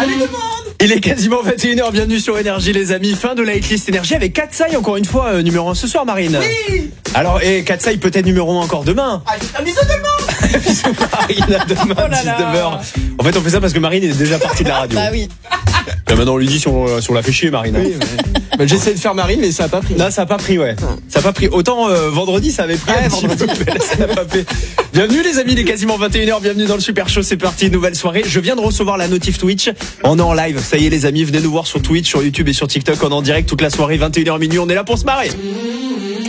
Salut tout le monde. Il est quasiment 21h, bienvenue sur Énergie les amis, fin de la hitlist Énergie avec Katsai encore une fois numéro 1 ce soir Marine. Oui. Alors Katsai peut-être numéro 1 encore demain. Un bisou tout le monde. Bisous Marine, à demain Oh là là. 19h. En fait on fait ça parce que Marine est déjà partie de la radio. Bah oui. Là, maintenant on lui dit si on la fait chier Marine. Oui, mais j'essaie de faire Marine mais ça a pas pris. Là ça a pas pris ouais. Ça a pas pris. Autant vendredi ça avait pris un petit peu, mais là, ça n'a pas fait. Bienvenue les amis, il est quasiment 21h, bienvenue dans le Super Show, c'est parti, nouvelle soirée. Je viens de recevoir la notif Twitch. On est en live, ça y est les amis, venez nous voir sur Twitch, sur YouTube et sur TikTok, on est en direct toute la soirée, 21h minuit, on est là pour se marrer.